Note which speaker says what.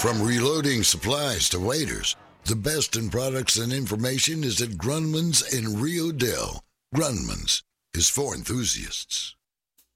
Speaker 1: From reloading supplies to waiters, the best in products and information is at Grunman's in Rio Dell. Grunman's is for enthusiasts.